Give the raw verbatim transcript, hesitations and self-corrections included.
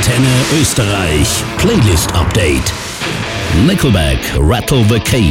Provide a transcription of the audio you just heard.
Antenne Österreich. Playlist Update. Nickelback, Rattle the Cage.